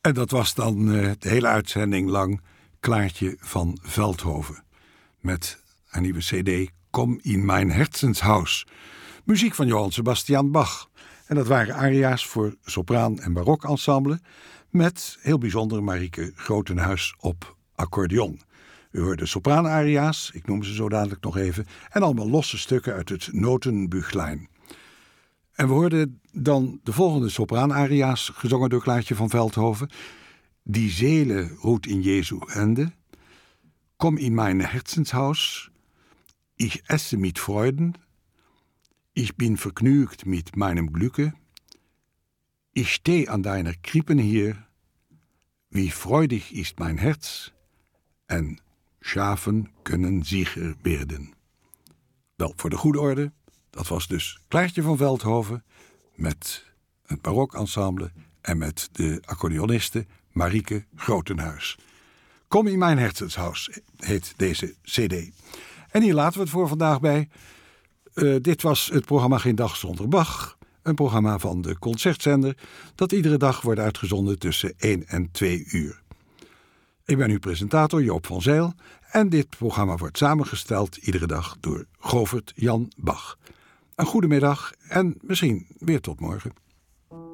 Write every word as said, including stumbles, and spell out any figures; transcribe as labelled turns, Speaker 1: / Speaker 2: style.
Speaker 1: En dat was dan uh, de hele uitzending lang Klaartje van Veldhoven. Met haar nieuwe cd Kom in mijn Herzenshaus. Muziek van Johann Sebastian Bach. En dat waren aria's voor sopraan- en barokensemble. Met heel bijzonder Marieke Grotenhuis op accordeon. U hoorde sopraanaria's, ik noem ze zo dadelijk nog even. En allemaal losse stukken uit het Notenbüchlein. En we hoorden dan de volgende sopraanaria's, gezongen door Klaartje van Veldhoven. Die Seele ruht in Jesu Hände. Komm in mein Herzenshaus. Ich esse mit Freuden. Ich bin vergnügt mit meinem Glücke. Ich steh an deiner Krippen hier. Wie freudig ist mein Herz. En Schafen kunnen sicher werden. Wel, voor de goede orde, dat was dus Klaartje van Veldhoven met het barokensemble en met de accordeoniste Marieke Grotenhuis. Kom in mijn Herzenshaus heet deze cd. En hier laten we het voor vandaag bij. Uh, dit was het programma Geen Dag Zonder Bach. Een programma van de Concertzender dat iedere dag wordt uitgezonden tussen één en twee uur. Ik ben uw presentator Joop van Zijl en dit programma wordt samengesteld iedere dag door Govert Jan Bach. Een goede middag en misschien weer tot morgen.